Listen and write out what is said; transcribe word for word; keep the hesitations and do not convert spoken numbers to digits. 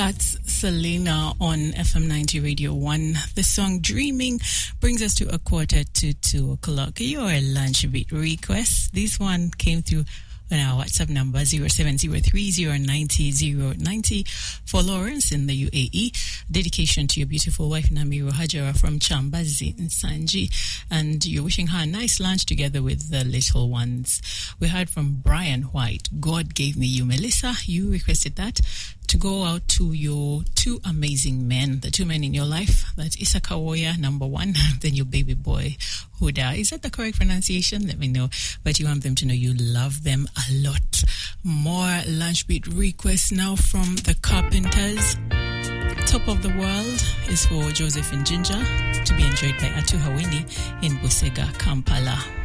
That's Selena on F M ninety Radio one. The song Dreaming brings us to a quarter to two o'clock. Your lunch beat request. This one came through on our WhatsApp number zero seven zero three zero nine zero zero nine zero for Lawrence in the U A E. Dedication to your beautiful wife Namiru Hajara from Chambazi in Sanji, and you're wishing her a nice lunch together with the little ones. We heard from Brian White, God Gave Me You. Melissa, you requested that to go out to your two amazing men, the two men in your life. That's Isaka Woya, number one, then your baby boy Huda. Is that the correct pronunciation? Let me know. But you want them to know you love them a lot. More lunch beat requests now from the Carpenters. Top of the World is for Joseph and Ginger, to be enjoyed by Atu Haweni in Busega, Kampala.